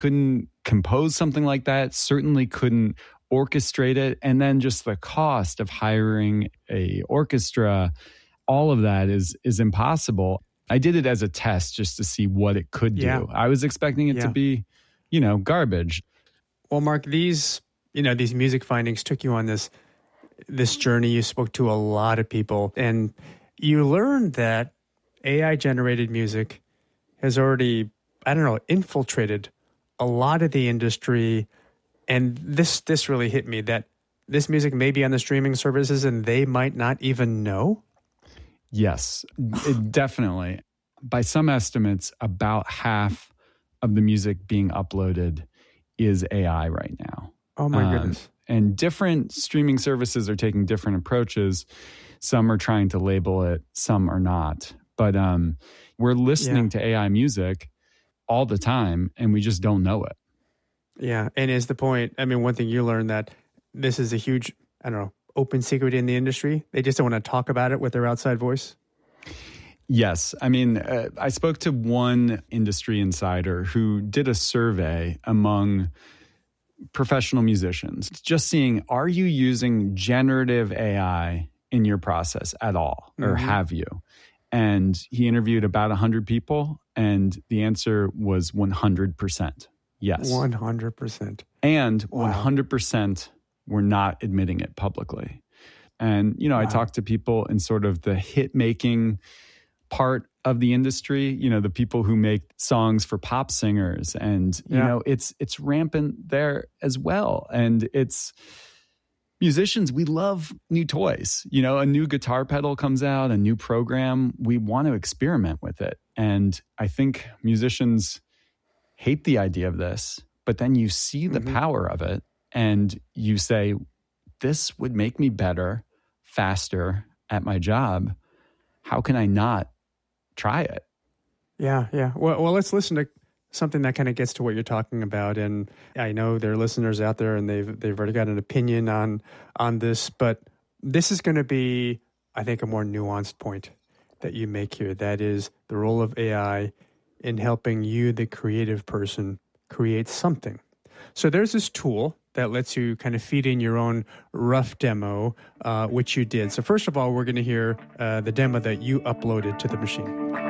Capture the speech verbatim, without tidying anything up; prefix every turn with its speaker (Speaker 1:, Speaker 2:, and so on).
Speaker 1: couldn't compose something like that, certainly couldn't orchestrate it. And then just the cost of hiring a orchestra, all of that is is impossible. I did it as a test just to see what it could do.
Speaker 2: Yeah.
Speaker 1: I was expecting it
Speaker 2: Yeah.
Speaker 1: to be, you know, garbage.
Speaker 2: Well, Mark, these, you know, these music findings took you on this this journey. You spoke to a lot of people, and you learned that A I-generated music has already, I don't know, infiltrated a lot of the industry. And this this really hit me, that this music may be on the streaming services and they might not even know.
Speaker 1: Yes, it, definitely. By some estimates, about half of the music being uploaded is A I right now.
Speaker 2: Oh, my
Speaker 1: Um,
Speaker 2: goodness.
Speaker 1: And different streaming services are taking different approaches. Some are trying to label it, some are not. But um, we're listening
Speaker 2: Yeah.
Speaker 1: to A I music all the time, and we just don't know it.
Speaker 2: Yeah. And is the point, I mean, one thing you learned, that this is a huge, I don't know, open secret in the industry. They just don't want to talk about it with their outside voice.
Speaker 1: Yes. I mean, uh, I spoke to one industry insider who did a survey among professional musicians, just seeing, are you using generative A I in your process at all, or
Speaker 2: Mhm.
Speaker 1: have you? And he interviewed about one hundred people, and the answer was one hundred percent. Yes.
Speaker 2: one hundred percent.
Speaker 1: And
Speaker 2: Wow.
Speaker 1: one hundred percent were not admitting it publicly. And, you know, I
Speaker 2: Wow.
Speaker 1: talked to people in sort of the hit making part of the industry, you know, the people who make songs for pop singers. And, you
Speaker 2: Yeah.
Speaker 1: know, it's it's rampant there as well. And it's musicians, we love new toys. You know, a new guitar pedal comes out, a new program, we want to experiment with it. And I think musicians hate the idea of this, but then you see the
Speaker 2: Mhm.
Speaker 1: power of it and you say, this would make me better, faster at my job. How can I not try it?
Speaker 2: Yeah, yeah. Well, well, let's listen to something that kind of gets to what you're talking about. And I know there are listeners out there, and they've they've already got an opinion on on this, but this is going to be, I think, a more nuanced point that you make here. That is the role of A I in helping you, the creative person, create something. So there's this tool that lets you kind of feed in your own rough demo, uh, which you did. So first of all, we're going to hear uh, the demo that you uploaded to the machine.